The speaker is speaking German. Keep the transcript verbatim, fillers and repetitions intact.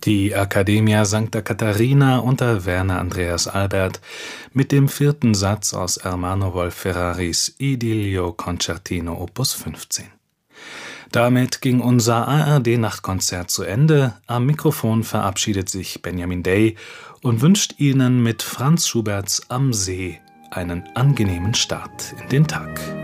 Die Accademia Sancta Catarina unter Werner Andreas Albert mit dem vierten Satz aus Ermanno Wolf-Ferraris Idilio Concertino Opus fünfzehn. Damit ging unser A R D-Nachtkonzert zu Ende. Am Mikrofon verabschiedet sich Benjamin Day und wünscht Ihnen mit Franz Schuberts Am See einen angenehmen Start in den Tag.